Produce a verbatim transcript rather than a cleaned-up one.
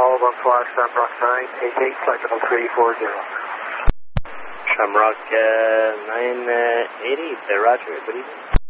call, one flight Shamrock nine eight eight, flight level three four zero. Shamrock uh, nine eighty, uh, Roger, good evening.